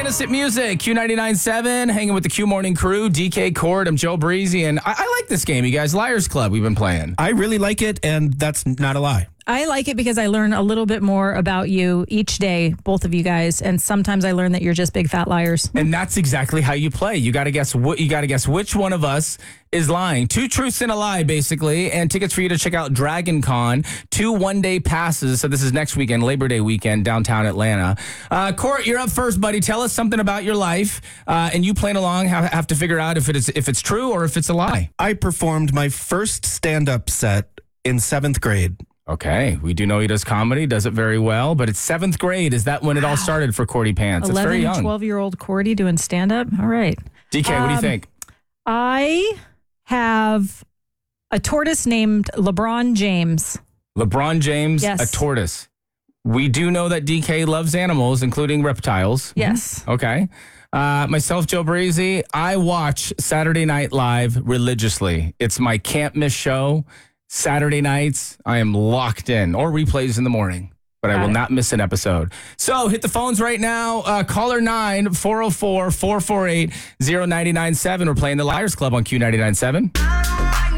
Opposite Music, Q99.7, hanging with the Q Morning crew, DK Cord, I'm Joe Breezy, and I like this game, you guys. Liars Club, we've been playing. I really like it, and that's not a lie. I like it because I learn a little bit more about you each day, both of you guys, and sometimes I learn that you're just big fat liars. And that's exactly how you play. You got to guess which one of us is lying. 2 truths and a lie, basically, and tickets for you to check out Dragon Con. 2 one-day passes. So this is next weekend, Labor Day weekend, downtown Atlanta. Court, you're up first, buddy. Tell us something about your life, and you playing along have to figure out if it's true or if it's a lie. I performed my first stand-up set in 7th grade. Okay, we do know he does comedy, does it very well, but it's 7th grade. Is that when it all started for Cordy Pants? It's very young. 12-year-old Cordy doing stand-up? All right. DK, what do you think? I have a tortoise named LeBron James. LeBron James, Yes. a tortoise. We do know that DK loves animals, including reptiles. Yes. Okay. Myself, Joe Breezy, I watch Saturday Night Live religiously. It's my can't miss show. Saturday nights, I am locked in, or replays in the morning, but I will not miss an episode. So hit the phones right now. Caller 9 404 448 0997. We're playing the Liars Club on Q99.7.